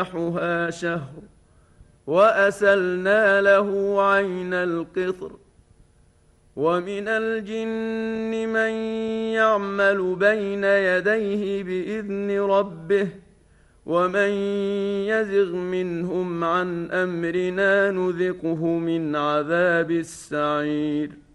رواحها شهر وأسلنا له عين القطر ومن الجن من يعمل بين يديه بإذن ربه ومن يزغ منهم عن أمرنا نذقه من عذاب السعير